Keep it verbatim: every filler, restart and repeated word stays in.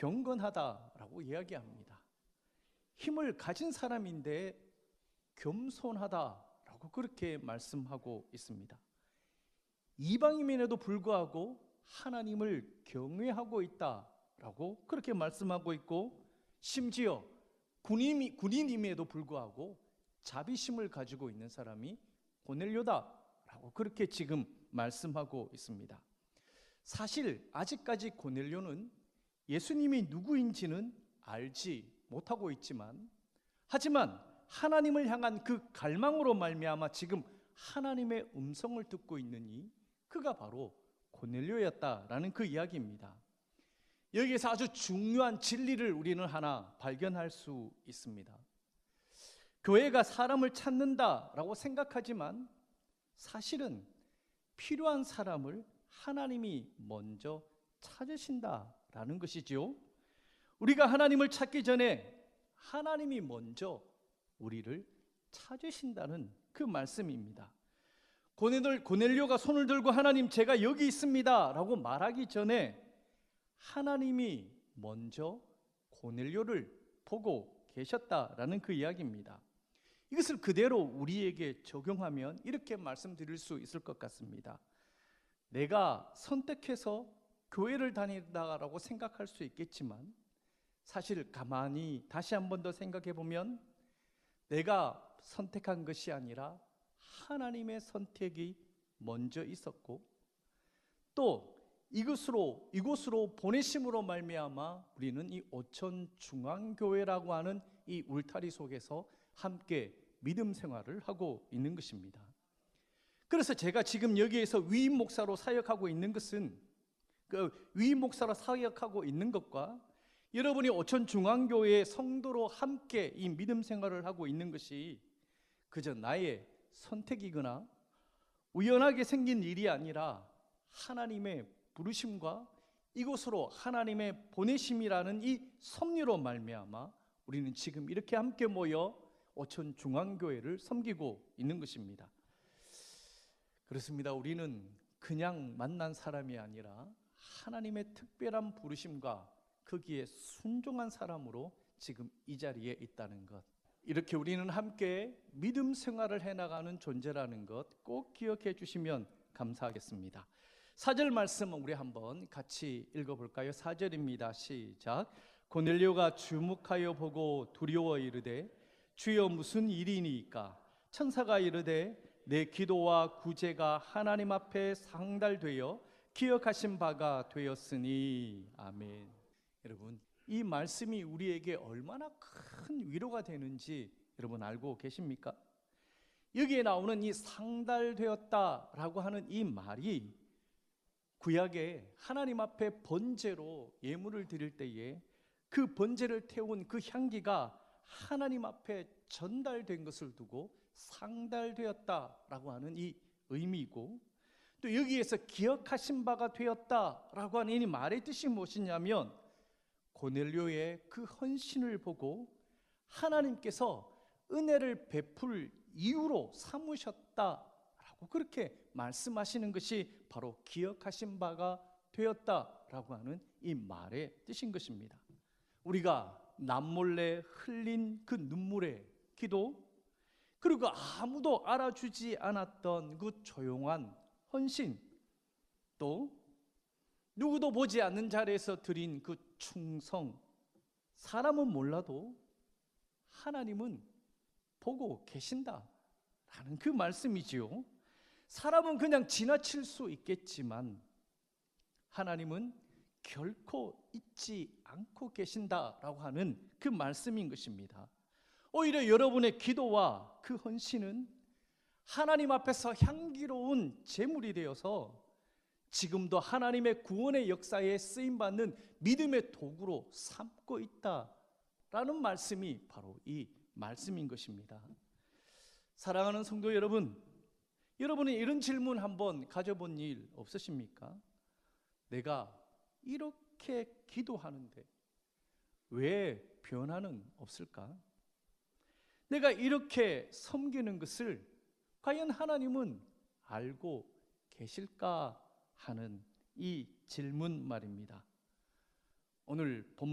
경건하다라고 이야기합니다. 힘을 가진 사람인데 겸손하다라고 그렇게 말씀하고 있습니다. 이방인임에도 불구하고 하나님을 경외하고 있다라고 그렇게 말씀하고 있고, 심지어 군인, 군인임에도 불구하고 자비심을 가지고 있는 사람이 고넬료다라고 그렇게 지금 말씀하고 있습니다. 사실 아직까지 고넬료는 예수님이 누구인지는 알지 못하고 있지만, 하지만 하나님을 향한 그 갈망으로 말미암아 지금 하나님의 음성을 듣고 있느니 그가 바로 고넬료였다라는 그 이야기입니다. 여기에서 아주 중요한 진리를 우리는 하나 발견할 수 있습니다. 교회가 사람을 찾는다라고 생각하지만 사실은 필요한 사람을 하나님이 먼저 찾으신다라는 것이죠. 우리가 하나님을 찾기 전에 하나님이 먼저 우리를 찾으신다는 그 말씀입니다. 고넬료가 손을 들고 하나님 제가 여기 있습니다 라고 말하기 전에 하나님이 먼저 고넬료를 보고 계셨다라는 그 이야기입니다. 이것을 그대로 우리에게 적용하면 이렇게 말씀드릴 수 있을 것 같습니다. 내가 선택해서 교회를 다닌다라고 생각할 수 있겠지만, 사실 가만히 다시 한 번 더 생각해 보면 내가 선택한 것이 아니라 하나님의 선택이 먼저 있었고, 또 이곳으로 이곳으로 보내심으로 말미암아 우리는 이 오천중앙교회라고 하는 이 울타리 속에서 함께 믿음 생활을 하고 있는 것입니다. 그래서 제가 지금 여기에서 위임 목사로 사역하고 있는 것은, 그 위임 목사로 사역하고 있는 것과 여러분이 오천중앙교회의 성도로 함께 이 믿음 생활을 하고 있는 것이 그저 나의 선택이거나 우연하게 생긴 일이 아니라 하나님의 부르심과 이곳으로 하나님의 보내심이라는 이 섭리로 말미암아 우리는 지금 이렇게 함께 모여 오천중앙교회를 섬기고 있는 것입니다. 그렇습니다. 우리는 그냥 만난 사람이 아니라 하나님의 특별한 부르심과 거기에 순종한 사람으로 지금 이 자리에 있다는 것, 이렇게 우리는 함께 믿음 생활을 해나가는 존재라는 것 꼭 기억해 주시면 감사하겠습니다. 사 절 말씀 우리 한번 같이 읽어볼까요? 사 절입니다. 시작. 고넬료가 주목하여 보고 두려워 이르되 주여 무슨 일이니까? 천사가 이르되 내 기도와 구제가 하나님 앞에 상달되어 기억하신 바가 되었으니. 아멘. 여러분, 이 말씀이 우리에게 얼마나 큰 위로가 되는지 여러분 알고 계십니까? 여기에 나오는 이 상달되었다라고 하는 이 말이 구약에 하나님 앞에 번제로 예물을 드릴 때에 그 번제를 태운 그 향기가 하나님 앞에 전달된 것을 두고 상달되었다라고 하는 이 의미이고, 또 여기에서 기억하신 바가 되었다라고 하는 이 말의 뜻이 무엇이냐면 고넬료의 그 헌신을 보고 하나님께서 은혜를 베풀 이유로 삼으셨다라고 그렇게 말씀하시는 것이 바로 기억하신 바가 되었다라고 하는 이 말의 뜻인 것입니다. 우리가 남몰래 흘린 그 눈물의 기도, 그리고 아무도 알아주지 않았던 그 조용한 헌신, 또 누구도 보지 않는 자리에서 드린 그 충성, 사람은 몰라도 하나님은 보고 계신다라는 그 말씀이지요. 사람은 그냥 지나칠 수 있겠지만 하나님은 결코 잊지 않고 계신다라고 하는 그 말씀인 것입니다. 오히려 여러분의 기도와 그 헌신은 하나님 앞에서 향기로운 제물이 되어서 지금도 하나님의 구원의 역사에 쓰임받는 믿음의 도구로 삼고 있다라는 말씀이 바로 이 말씀인 것입니다. 사랑하는 성도 여러분, 여러분이 이런 질문 한번 가져본 일 없으십니까? 내가 이렇게 기도하는데 왜 변화는 없을까? 내가 이렇게 섬기는 것을 과연 하나님은 알고 계실까 하는 이 질문 말입니다. 오늘 본